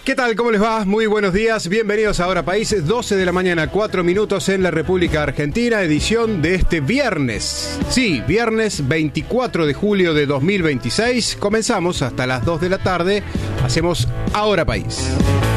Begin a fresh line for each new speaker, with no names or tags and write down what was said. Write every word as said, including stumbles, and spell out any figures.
¿Qué tal? ¿Cómo les va? Muy buenos días. Bienvenidos a Ahora País. doce de la mañana, cuatro minutos en la República Argentina. Edición de este viernes. Sí, viernes veinticuatro de julio de dos mil veintiséis. Comenzamos hasta las dos de la tarde. Hacemos Ahora País.